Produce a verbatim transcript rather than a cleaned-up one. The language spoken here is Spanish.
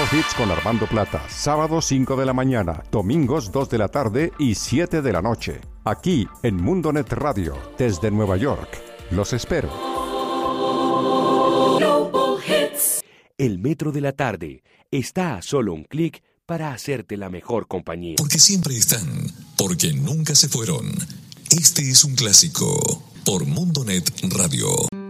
Global Hits con Armando Plata. Sábados cinco de la mañana, domingos dos de la tarde y siete de la noche. Aquí en Mundonet Radio, desde Nueva York. Los espero. Global Hits. El Metro de la Tarde está a solo un clic para hacerte la mejor compañía. Porque siempre están, porque nunca se fueron. Este es un clásico por Mundonet Radio.